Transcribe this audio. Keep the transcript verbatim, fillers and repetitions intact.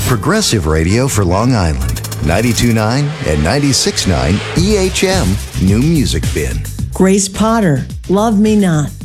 Progressive radio for Long Island. ninety-two point nine and ninety-six point nine E H M New Music Bin. Grace Potter, Love Me Not.